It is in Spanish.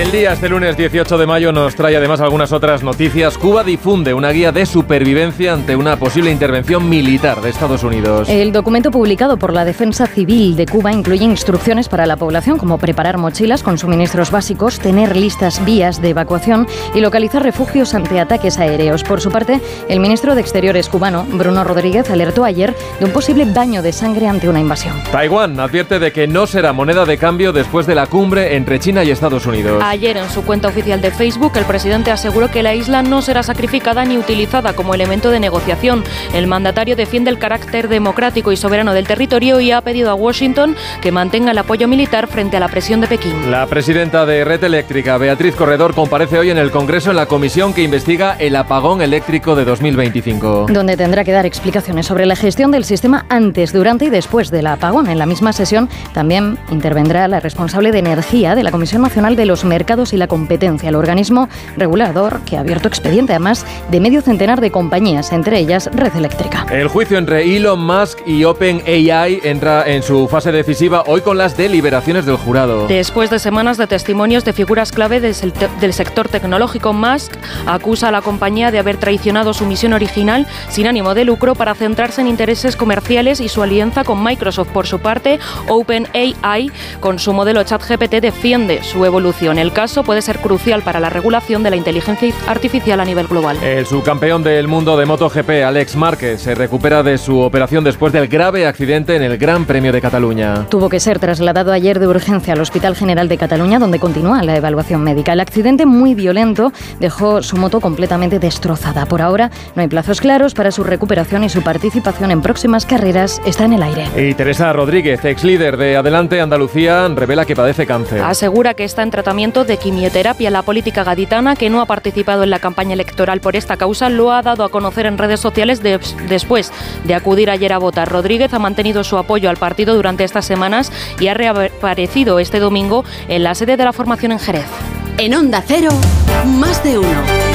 el día, este lunes 18 de mayo, nos trae además algunas otras noticias. Cuba difunde una guía de supervivencia ante una posible intervención militar de Estados Unidos. El documento publicado por la Defensa Civil de Cuba incluye instrucciones para la población, como preparar mochilas con suministros básicos, tener listas vías de evacuación y localizar refugios ante ataques aéreos. Por su parte, el ministro de Exteriores cubano, Bruno Rodríguez, alertó ayer de un posible baño de sangre ante una invasión. Taiwán advierte de que no será moneda de cambio después de la cumbre entre China y Estados Unidos. Ayer, en su cuenta oficial de Facebook, el presidente aseguró que la isla no será sacrificada ni utilizada como elemento de negociación. El mandatario defiende el carácter democrático y soberano del territorio y ha pedido a Washington que mantenga el apoyo militar frente a la presión de Pekín. La presidenta de Red Eléctrica, Beatriz Corredor, comparece hoy en el Congreso en la comisión que investiga el apagón eléctrico de 2025. Donde tendrá que dar explicaciones sobre la gestión del sistema antes, durante y después del apagón. En la misma sesión también intervendrá la responsable de energía de la Comisión Nacional de los Mercados y la Competencia, el organismo regulador que ha abierto expediente a más de medio centenar de compañías, entre ellas Red Eléctrica. El juicio entre Elon Musk y OpenAI entra en su fase decisiva hoy con las deliberaciones del jurado. Después de semanas de testimonios de figuras clave del sector tecnológico, Musk acusa a la compañía de haber traicionado su misión original sin ánimo de lucro para centrarse en intereses comerciales y su alianza con Microsoft. Por su parte, OpenAI, con su modelo ChatGPT, defiende su evolución. El caso puede ser crucial para la regulación de la inteligencia artificial a nivel global. El subcampeón del mundo de MotoGP, Alex Márquez, se recupera de su operación después del grave accidente en el Gran Premio de Cataluña. Tuvo que ser trasladado ayer de urgencia al Hospital General de Cataluña, donde continúa la evaluación médica. El accidente, muy violento, dejó su moto completamente destrozada. Por ahora no hay plazos claros para su recuperación y su participación en próximas carreras está en el aire. Y Teresa Rodríguez, ex líder de Adelante Andalucía, revela que padece cáncer. Asegura que está en tratamiento de quimioterapia. La política gaditana, que no ha participado en la campaña electoral por esta causa, lo ha dado a conocer en redes sociales después de acudir ayer a votar. Rodríguez ha mantenido su apoyo al partido durante estas semanas y ha reaparecido este domingo en la sede de la formación en Jerez. En Onda Cero, más de uno.